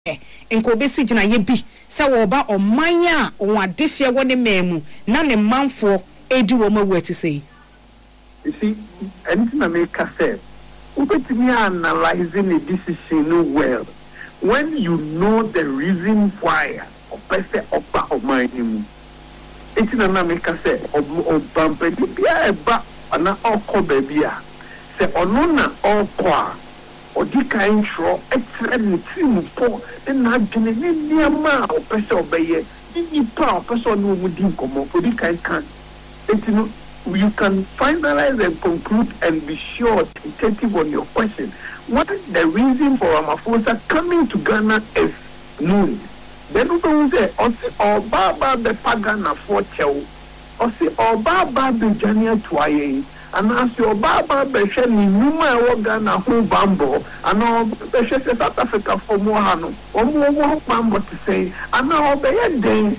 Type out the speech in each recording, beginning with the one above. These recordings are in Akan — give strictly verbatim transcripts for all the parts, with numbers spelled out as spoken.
enko besi gina ye bi se wo ba omanya o adehye wo ne memu na ne manfo edi wo ma wati sei. You see, anything I make a say, me analyzing the decision well. When you know the reason why, or person upper of my name, it's an America say, or bumpy, be a back, and not all call baby. Say, or none all qua, or the kind show, a trend team for, and not generally near ma or person obey, any power person who would come up for the kind can. It's no. You can finalize and conclude and be sure, tentative on your question. What is the reason for Ramaphosa coming to Ghana is known. Then we say, or Baba the Pagana for Chow, or say, or Baba the Jania Twaye, and ask your Baba the Shani Numa Ghana who Bambo, and all the South Africa for Mohano, or more Bambo to say, and now they are then,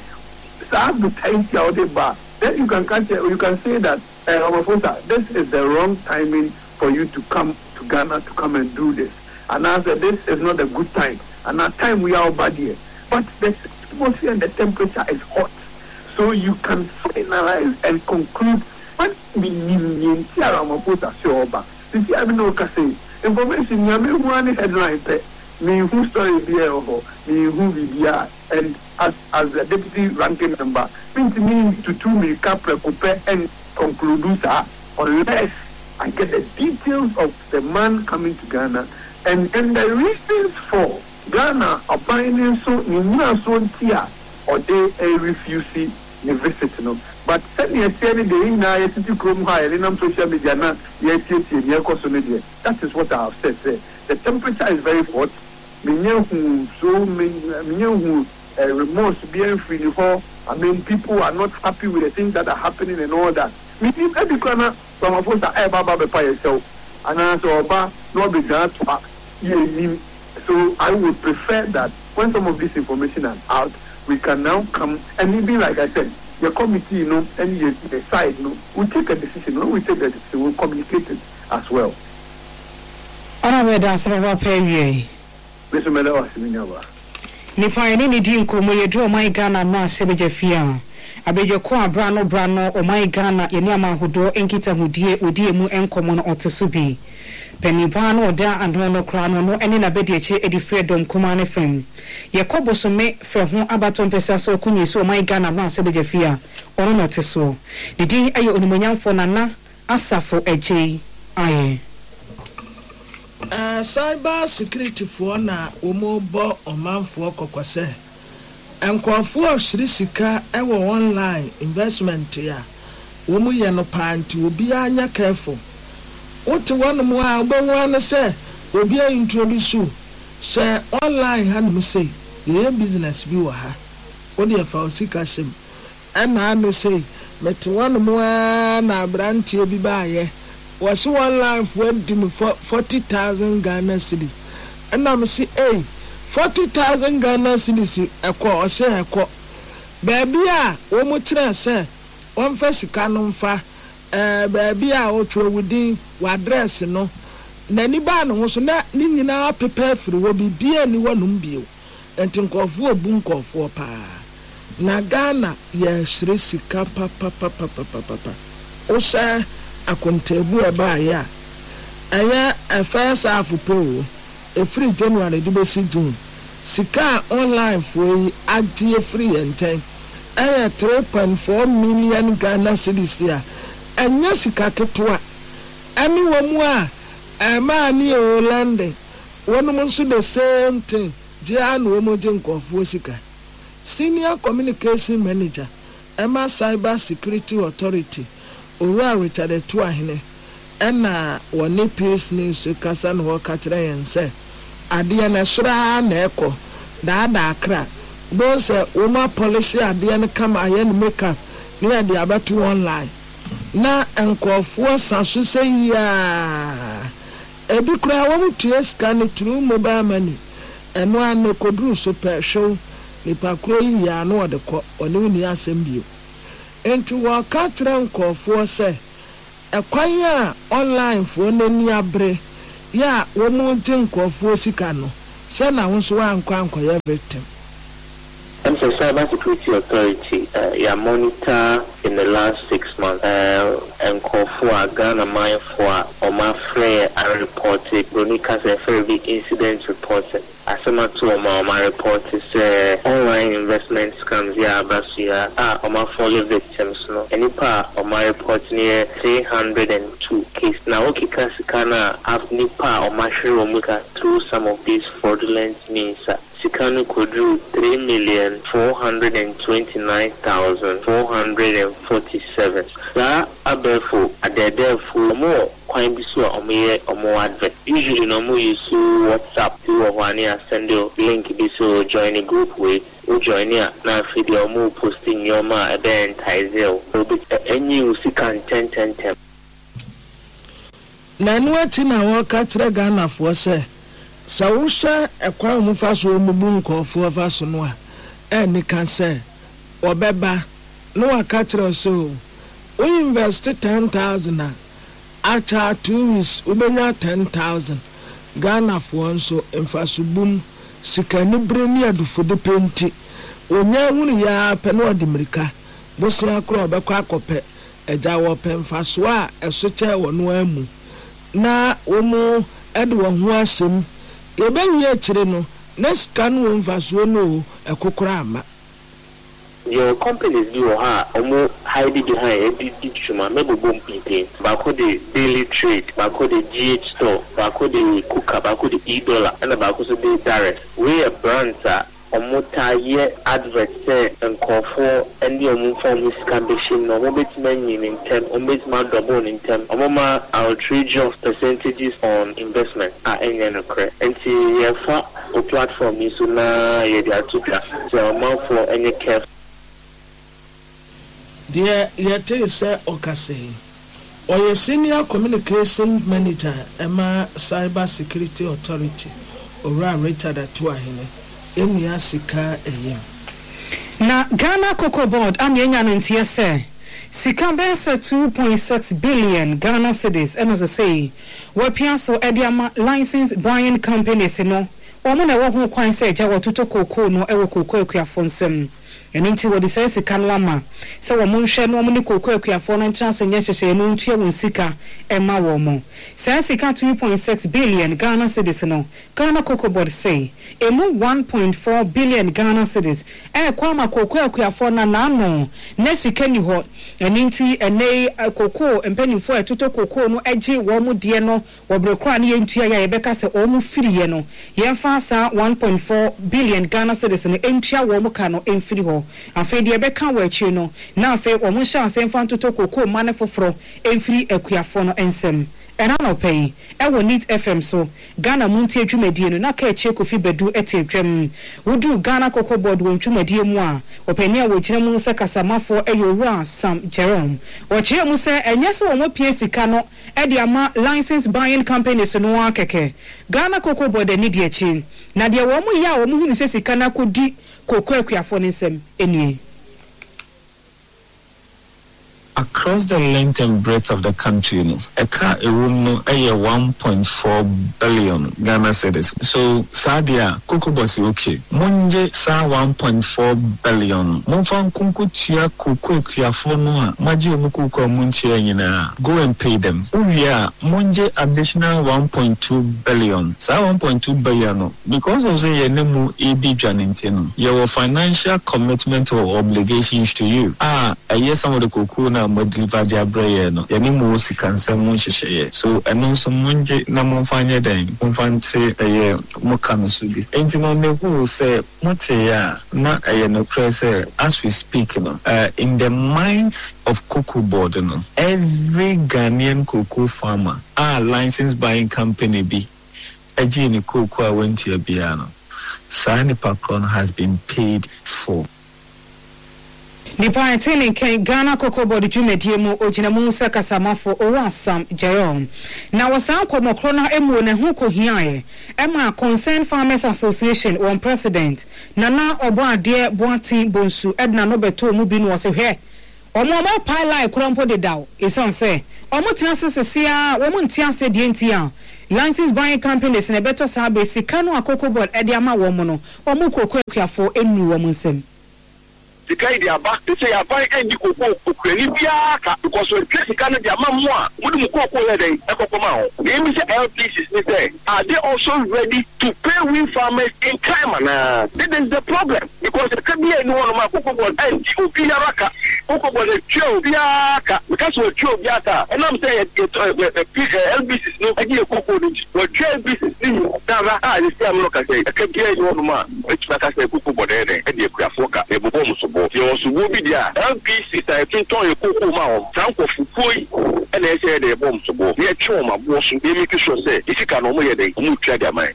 so the time the bar. Then you can catch, you can say that, uh, Ramaphosa, this is the wrong timing for you to come to Ghana to come and do this. And I said, this is not a good time. And at time we are bad here. But the atmosphere and the temperature is hot. So you can finalize and conclude what we need to Ramaphosa Shoba. You see, I mean, no say information, you have one headline, me who story be here, me who be here, and as as the deputy ranking member, means me to two me capre and conclude that unless I get the details of the man coming to Ghana and and the reasons for Ghana applying so in so tia or they a refusing the visit no. But certainly I say the in na city chrome high and on social media na yes yes yes media. That is what I have said. Say. The temperature is very hot. Minyahu so minyahu remorse being free for. I mean, people are not happy with the things that are happening and all that. Meaning, every corner, some of us are ever by yourself. And as Oba, not be that. So I would prefer that when some of this information are out, we can now come and maybe, like I said, the committee, you know, and the side, you know, we take a decision. When we take a decision, we'll communicate it as well. I read that some of our pay. Mister Melo, Similawa. Nipa ene ne di nkomo ye do my Ghana na sebejafia abeje ko abrano brano o my Ghana ye ni amahodo enkita hudie odie mu enkomo no otesubi penipa no oda ando no kra no no ene na bedi eche edi freedom kuma ne fem ye koboso me fe ho abaton pesa so kunyi so my Ghana na sebejafia ono no teso didi aye onimonyamfo nana asafo eje aye. Uh, cyber security for na omo bo omanfo kokwase enkwafo shirisika ewo online investment ya omo ye no panti obi anya careful wote wonu mu a obo no se obi a introduce se online hanum say ye business bi wa ha odi e fa osika sem ana no say met wonu mu na branti obi ba ye was one line for forty thousand Ghana cedis. And I'm say, hey, forty thousand Ghana cedis, a call or say a call. Baby, ah, one more train, sir. One first canon fa, eh, baby, ah, or within what dress, you know. Nanny Ban was not needing now prepared for will be beer anyone whom be and think of war boom of war pa. Na Ghana, yes, Risika, papa, papa, papa, papa. Oh, sir. Akontebu eba ya aya a first half po e free January di be si June sika online for adie free enten aya three point four million Ghana cedis ya anya sika ketwa ani wo mu a e ma ni o London wonu mo so the same thing je anu mo je nkofo sika senior communication manager Emma Cyber Security Authority Ora Richard Tuahine ena woni peace news kasa no kachira yense ade na sura na eko da da akra bo se uma policy ade na kama aye no makeup ni ade abatu online na enkofo saso se ya ebi kura wo mutie scan through mobile money eno an kodru super show ni pakro ya no de ko oni ni asem bio enti wa katra nkofo se ekwanya online fo no ni abre ya wo mu tin nkofo sika no Say na won so an kwa ankoye victim. I'm the Cyber Security Authority. Uh, yeah, monitor in the last six months. Uh, and call for a Ghana mine for or my friend I reported. Bronicas a very incident reported. As a matter of my report is uh, online investment scams. Yeah, but yeah, ah, on my follow victims. No, any part of my report near three hundred and two cases. Now, okay, Kasikana have nipa or my share through some of these fraudulent means. Uh, Sikanu Kodru three million four hundred and twenty nine thousand four hundred and forty seven. That abefo at the therefore more quite be so on me or more advert. Usually no more use WhatsApp to or one year send you link be so join a group with or join here now video more posting your ma a band Tizel. Any you see can ten ten ten. Nanwati na waka tre Ghana for say. Sawusha ekwa mu faso mu nkofo faso no a eni kan say obeba no aka kire so we invest ten thousand acha two weeks ubenya ten thousand Ghana for nso emfaso bum sikani breni adufo de penti onya hunu ya pe no odimirika bosra akro obekwa akope eja wo pe mfaso a eso che wo no amu na omu ede wo ho asem Your companies do ha omo hide behind every digital maybe boom people bako the daily trade bako the G H store bako the cooker bako the e-dollar and bako so the direct we a brand are omo taye advert say and call for any omo form scambation no omo betman in term omo betman double in term omo ma outrageous percentages on investment are any no correct and see yefa o platform is na ye dia to so omo for any care. Dear Yate say Okase or your senior communication manager Emma Cyber Security Authority or Richard Atuahine Emia Sika Eyem. Na Ghana Cocoa Board Amyanya Nantia say Sika Bensa two point six billion Ghana cedis and as I say Wapiaso Ediama licensed buying companies no Omuna Wahu Kwan say Jawa Tuto Cocoa no Ewo Cocoa Fonsem. And into what is says, Kanwama. So a moon share no money cocoa for no chance and yes, say no chair sika and ma womo. Says Sika two point six billion Ghana cedis. Ghana Cocoa Board say a more one point four billion Ghana cedis. Eh, Kwama cocoa for na no. Nessie can you hot and inti and nay a cocoa and penny for a tuto cocoa no edgy womu diano or brocrani into ya Rebecca say omu filiano. Yen fasa one point four billion Ghana cedis and entire womukano in filiho. Afi de beka wa chi no na afi o mo sha asem fan toto kokko mane foforo emfiri akuafo no ensem ena no pay e wo Neat F M so Ghana munti adwumadie no na ka eche Kofi Bedu etedwam wudu Ghana Cocoa Board wo ntwumadie mu a opani a wo gyina mu se kasamafo eyowura Sam Jerome wo kire mu se enye se wo mo pie sika no e de ama license buying companies no akeke Ghana Cocoa Board ani de echi na de wo mo ya wo mo hunu se sika na kodi across the length and breadth of the country, you know, a car a room no a one point four billion Ghana cedis. So Sadia Cocoa Boss okay. Monje sa one point four billion. Monfan kunku chia kuku kiafono maji omuku ko munchia nyina. Go and pay them. Uya monje additional one point two billion. Sa one point two billion no. Because of say yenemu E B janintino. Your financial commitment or obligations to you. Ah, I hear some of the cocoa na modeliver dia braye no yani mo sikansa mo hyehyeye so eno so monje na mo fanye den mo fante eye mo kan so bi enti no me hu say mote ya na eye no press as we speak no uh, in the minds of Cocoa Board no every Ghanaian cocoa farmer a license buying company bi eji ni cocoa wenti abia no Sani Pakron has been paid for. Nipa etene ken Ghana Cocoa Board dwumadie mu ogina mu se kasamafo owa Sam Jerome na wasan komokro na emu ne ho kohiae ema Concerned Farmers Association on president Nana Oboade Boatin Bonsu Edna no beto mu bi no se hwe omo omo pilot krompo de daw ison se omo tiase sesia omo ntiase de ntia license buying companies na beto sabe sika no akoko board e de ama wo mo no omo kokko akuafo enu wo mo nsem sika idi aba say ya buy any kokko okrani biaka because we place sika no de ama mo a mudu mu kokko le dey ekoko ma ho they me say L P Cs ni say are they also ready to pay we farmers in time and this is the problem because the kabia ni one ma kokko board and obi yaraka kokko board e twa obi aka because we twa obi aka and I'm saying L P Cs no agi kokko ni we twa L P Cs ni dara ah this time no ka say kabia ni one ma e twa ka say kokko board e dey e dey akuafo ka e bobo mo so you also will be there. L P C I think on your cocoa mouth, tank of Fukui, and they say they're bombs to go. We are trauma, boss, they make sure say, if you can only they move to their mind.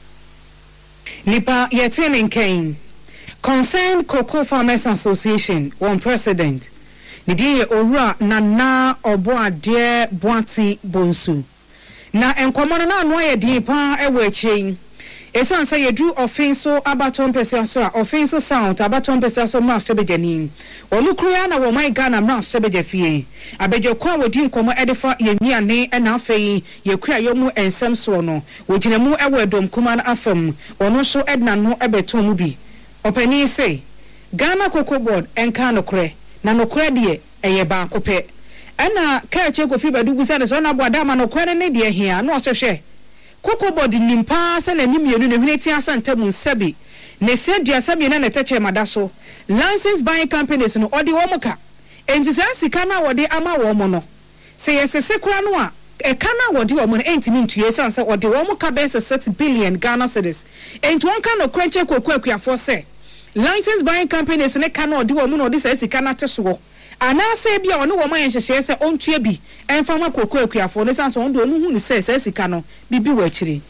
Nipa Yetin Kane, Concerned Cocoa Farmers Association, one president, Nidia Ora Nana Oboa Dear Boati Bonsu. Na enkomana na anwa di pa ewe chain. Esan say you do offenso abaton person so offenso sound abaton person so ma sebejani olukruya na wo mai Ghana ma sebeje fie abejo kwa wodi nkomo edefa yenia ne na afei yekura yomu ensem so no wogina mu ewe dom kuma na afam ono so edna no ebeto mu bi opani say Ghana Cocoa Board enka no kre na no kre de eye ba kope ana ka che ko fi badugu sa so na bo adama no kre ne de hia no so hwe Cocoa Board nimpa se na nimienu ne hweti asanta mu nsabi ne se dua sabi na ne teche madaso license buying companies no odi wo muka enti sa sika na wode ama wo mo no se yesese kura no a e kana wode wo mo no entimi ntue san se odi wo muka be six billion Ghana cedis enti won ka no kwenche kokko akuafo se license buying companies ne kana odi wo mo no odi se sika na teso ana se bia ono wo man hyehye se ontue bi enfama kokko akuafo ne san so ondo onu hu ni se se sika no bibi wa akiri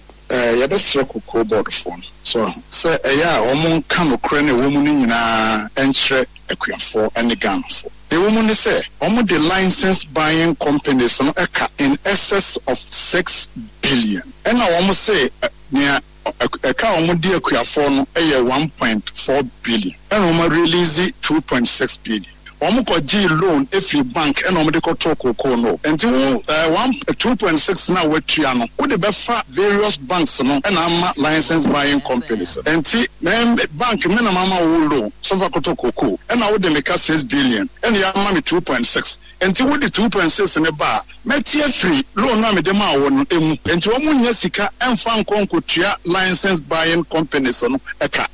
eh ya besre Cocoa Board phone so se eya omo kan okre ne wo mu ni nyina enkyere akuafo ene Ghanafo the woman is say omo the license buying companies no eka in excess of six billion and na omo say near eka omo di akuafo no eye one point four billion and omo release two point six billion omo ko G loan every bank and omo de ko to Cocoa no until one two point six na wetua no wo de be fa various banks no and ama license buying companies until then bank me na mama wo loan so fa ko to Cocoa and na wo de make six billion and ya ama me two point six until wo de two point six ne ba metie free loan na me de ma wo no emu until omo nya sika emfa nkonkotua license buying companies no eka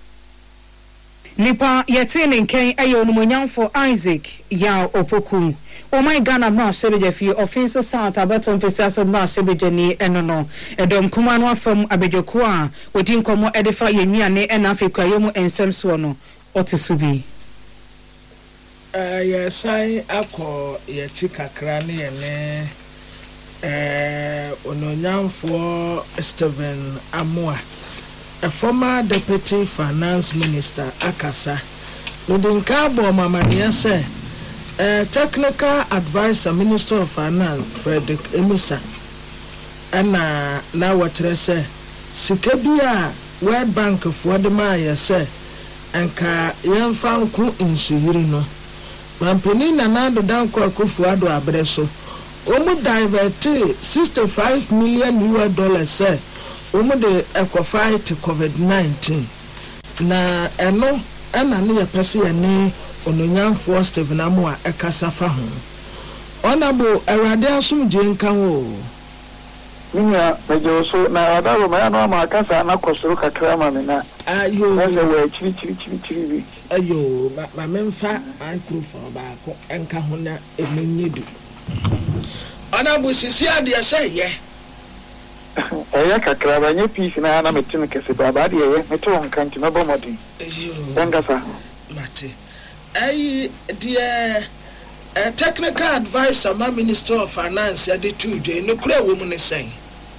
Nipa Yetin Kane ayo numonyamfo Isaac ya opoku o my Ghana ma sebeje fi offense south abaton pesa so ma sebeje ni enono edom kuma no afam abejoku a odi nkomo edefa yenuane ena afekwa yemu ensem so no otesubi eh yesai akọ ye chikakra ne ye ne eh ononyamfo Stephen Amoa, a former deputy finance minister akasa within Cabo Mamania say a technical advisor minister of finance Frederick Emisa and uh, now what they say Sikabia World Bank of Wadamaya say and ka yan fan ku insuyiri no mampeni na nado dan ko akufuado abreso omu divert sixty-five million U S dollars say omu de eco fight COVID nineteen na eno ena ne yapese ya ne ononyanfo Stephen Amoa ekasa fa ho onabo awade asum je nkan wo Minya bejoso na adaro ma no ma kasa na kosoro kakra ma me na ayo na se we chiri chiri chiri chiri bi ayo ma memfa microphone ba ko enka ho na emenyedu onabo sisi ade say ye eya kakra ba nye peace na na metin kese ba ba de ye meto on kanti na bo modin ayo dangasa mate ai dia a technical advisor my minister of finance ya de two day no kura wo mu ne sen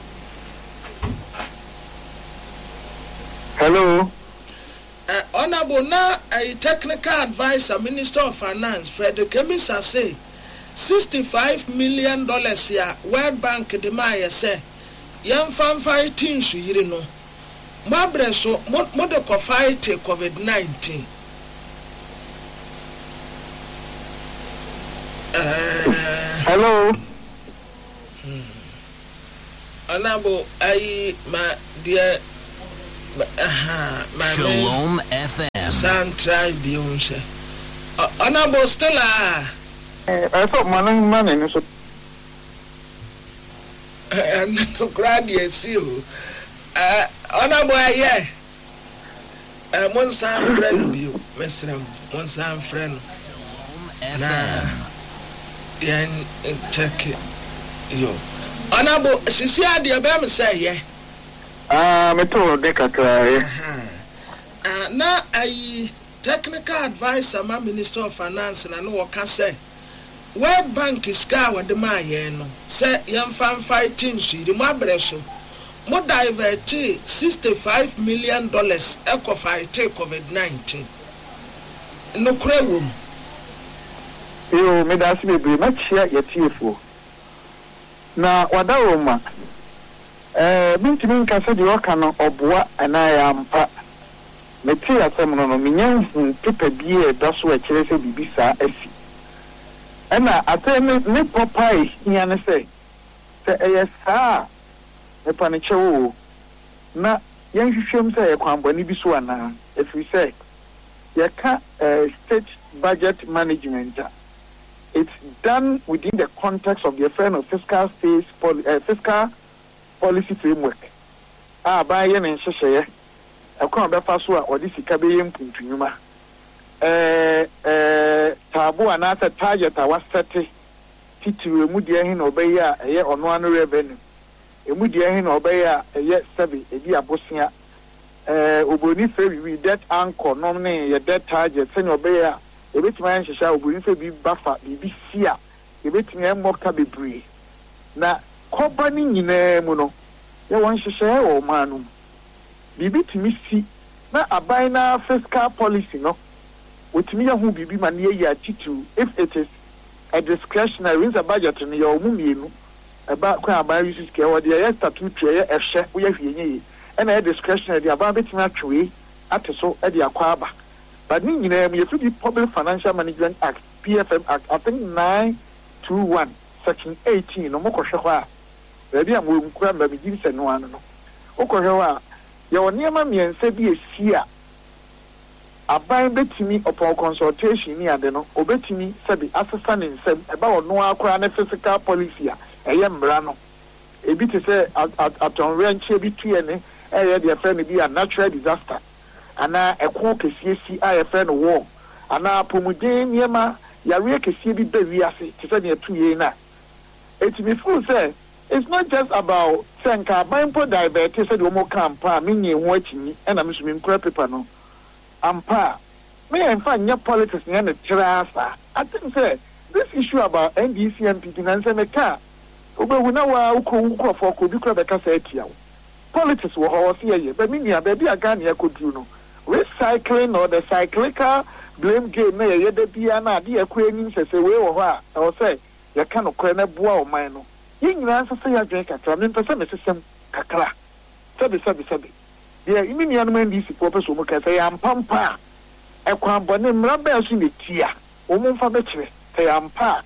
hello uh, honorable na a technical advisor minister of finance Frederick Emisa say sixty-five million dollars ya World Bank de ma ya say yan fan fighting su yiri no mabre so mo de ko fight COVID nineteen. Uh, hello hmm. Honorable I ma dear aha my Shalom F M San try Beyonce. Honorable Stella. I thought man man so and glad you see you. Uh honorable yeah. Uh one son friend you, Mister one son friend. Shalom F M. Yan check it. Yo. Honorable Sisi Adi Abem say yeah. Ah, me to de kakra. Ah, na I technical advisor ma Minister of Finance na no waka say World Bank is ka wa de ma ye no. Say yam fan fighting shi di mo abreso. Mo divert sixty-five million dollars eco fight COVID nineteen. No kure wom. Yo, me da si bebre ma chia ye tiefo. Na wadaroma eh bintimi nkase de oka no oboa anaya ampa meti asem no no menyanhu pepa bie da so a kire se bibisa asi ana ate ne ne popai nya ne se se eyesa e pa ne chewo na yanhwehwem se e kwanboni bi so ana efiri se ye ka state budget management. It's done within the context of the affair of fiscal space poli- uh, fiscal policy framework. Ah, by yen and share a come back so or this Kabayim Puntunuma. Eh, eh, Tabu and other target I was set to Mudiahin obey a year on one revenue. A Mudiahin obey a year seven, a dear Bosnia. Eh, Ubuni we debt anchor, nominate a debt target, send obey a. Ebet man shall we be buffer, be sia, ebet me more cabby. Na company in a mono, you want to share or manum. Bibi to me see, na a bina fiscal policy, no, with me who be man near titu, if it is a discretionary is a budget in your mummy, about crab by uses care or the air statute tray, a chef, we have ye, and a discretionary about it naturally at so at the aquaba. But you know, you have the Public Financial Management Act, P F M Act, I think nine twenty-one, Section eighteen, no more Koshawa. Ready, I'm going to be given to no one. Okohawa, your near mammy and said be a seer. A bind to me upon consultation near the no, obey to me, said the assistant in some about no crown physical policy. I am Brano. A bit to say at on ranch between area, their friend be a natural disaster. Ana ekwo kesie si a yefe no wo ana pomuden niema yare kesie bi be wiase te se ne atu ye na etimi fu say it's not just about senka banpo diabetes say do mo campa menye ho akini na me so me nkura paper no ampa me enfa nya politics nya ne trasa. I think say this issue about N D C and P P and say me ka obewu na wa uko uko for ko bi kura be ka say atia politics wo ho se ye be me nia be bi aga ne akodu no recycling or the cyclical blame game na ye de bia na ade akwanin sese we wo ho a o say ye ka no kra na bua o man no ye nyina sese ya dwen kakra me pese me sesem kakra sabi sabi sabi ye imi nia no man di si po pese o mo ka say ya mpampa e kwan bone mra ba so ne tia o mo mfa be kire say ya mpa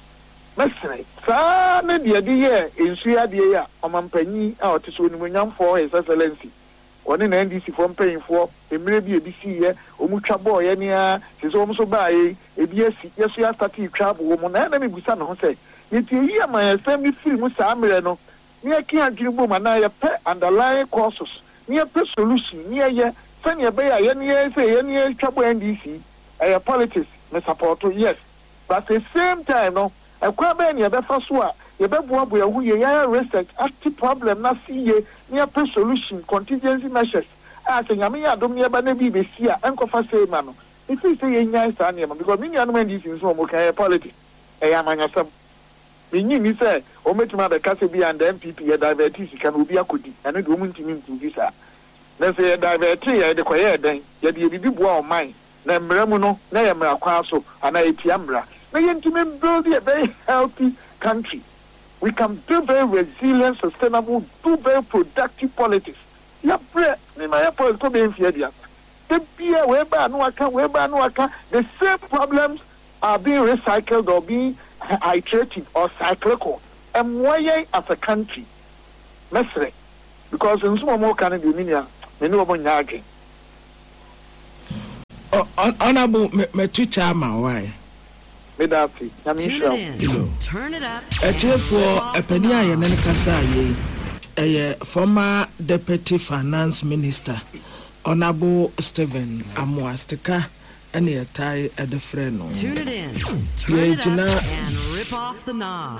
mesre sa na de de ye ensu ade ye a o mampanyi a o te so ni mo nyamfo his excellency one in N D C from paying for a maybe a B C year, Omucha boy, any uh, his home so by a B S C, yes, we are starting travel woman, and let me son who say, yet you hear my family film with Samirano, near Kia Gimbo, and I pay underlying causes, near pay solution, near ye, send your bay, any say, any trouble N D C, a politics, may support, yes, but at the same time, no, a quaben, your best one. You better want to who you are research active problem not see ye near per solution contingency measures. I think I mean I don't near but maybe be see uncle for say man. If you say nice and because me and when this is so okay politics. I am on yourself. Me ni say o me tuma be kase bi and M P P ya divertis can obi akodi and the woman team to this ah. Na say divertis ya de koye den ya de bibi boa o man na mremu no na ya mra kwa so ana etia mra. Na yentime build a very healthy country. We can do very resilient, sustainable, do very productive politics. Yeah, pray. My politics to be in fear. The beer, whereby no account, whereby no account, the same problems are being recycled or being iterative or cyclical. And why as a country, mesre because in some more can be minia me no mo nyaage honorable me teacher ama why me that na me show turn it up echefo epani aye ne kasa aye eye former deputy finance minister honorable Stephen Amuastika and the tie at the friend. Tune it in, turn it up, and rip off the knob.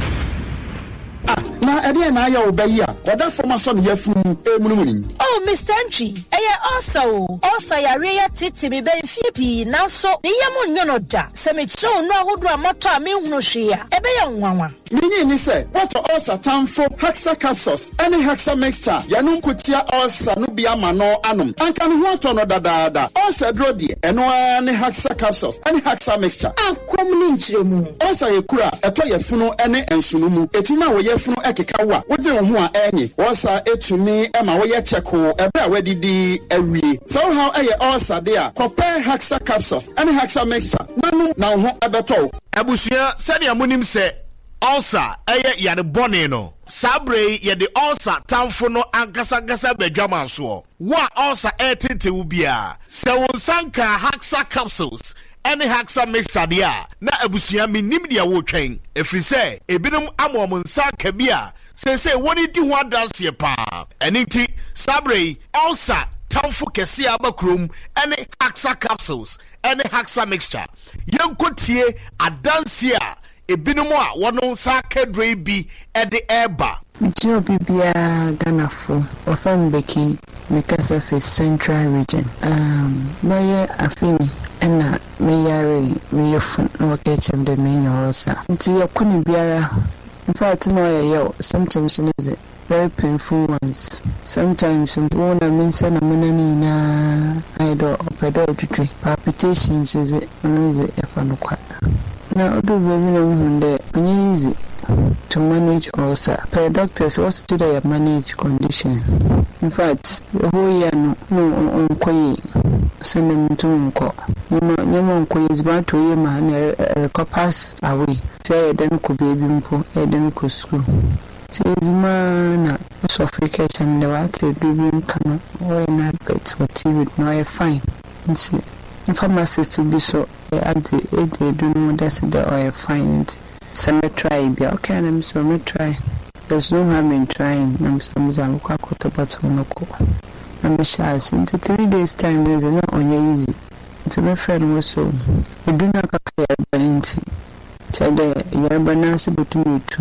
Na ede na ya obayi a oda former son yafunu emunumuni. Oh Mister Entry eye also also ya reya titi me ben fipi na so ne yam nyono da se me chiro no ahodo amato a me hunu hwe a ebe ya nwanwa Minyi ni se what ulcer tamfo Hexa capsules any Hexa mixture yanum kutia ulcer no bia ma no anum anka ne ho to no dadaada ulcer dro de eno any Hexa capsules any Hexa mixture ankom ni nchiremu ulcer yekura eto yefunu ene ensunu mu etima wo yefunu ekeka wa wode ho a enyi ulcer etumi ema wo ye cheko ebra wadidi awie so how eye ulcer de a compare Hexa capsules any Hexa mixture nanu na ho abeto abusua sani amunim se ulcer eye yade bone no sabre yede ulcer tamfo no ankasa gasa badwama so wa ulcer etete wo bia se wonsanka Hexa capsules any Hexa mixture dia na abusua minim dia wo twen efrise ebinom amom nsanka bia se se woni di ho adanse pa eniti sabre ulcer tamfo kese abakrom any Hexa capsules any Hexa mixture yenkotie adanse a ebinum a wono nsa kadre bi e de eba Joe Bibia Ganafo of Mbeki Mikasa for Central Region. Um my afini and mayare me fun no catch of the main also. Until you couldn't biara. In fact no yo sometimes is it very painful ones. Sometimes some one I mean sana munani na I do pedo tree. Palpitations is it is it if I'm quite. Now do baby no the easy to manage also. Per doctors also today manage condition. In fact, the whole year no no on koyi send them to unko. Nyama nyama unko is bad to yema na pass away. Say then could baby mpo, then could school. Say is man so Africa and the what do be come or not bet what with no fine. See, pharmacist to be so anti it do no that's the oil fine. So me try be okay I'm so me try there's no harm in trying I'm some zam kwa kutobato noko I'm shy since three days time is not on easy to my friend was so we do not kaka balinti chade yarba nasi butu tu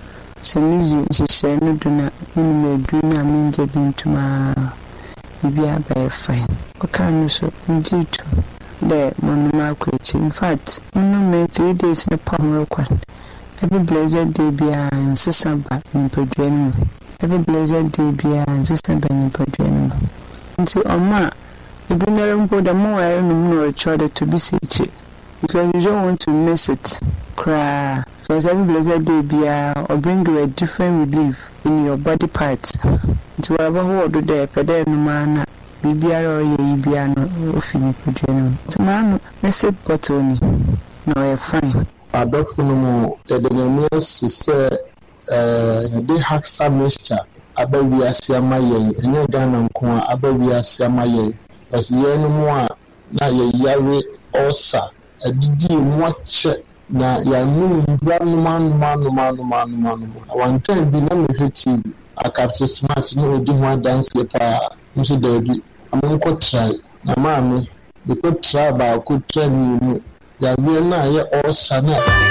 so mizi shisha no do na me do na minje bintuma bibia by fine okay no so njitu the monoma kwechi in fact no me three days na pamro kwan every blessed day be and sisamba in podwenu every blessed day be and sisamba in podwenu nti oma ebunere mpo da mo ayo no no chode to be siche because you don't want to miss it cry because every blessed day be or bring you a different relief in your body parts nti whatever ho do there pede no mana bibiara o ye bia no ofini podwenu nti manu message bottle ni no e fine adofunumu edemia sise eh de Hexa mixture abawi asiama ye enye Ghana nko abawi asiama ye osiyenu mu a na ye yawe osa adidi mu ache na ya nu ndwanu manu manu manu manu manu one time bi na mehweti akapte smart no odi ho dance pa nso dabi amonko try na maame bi ko try ba ko try ni ya we na ye osa na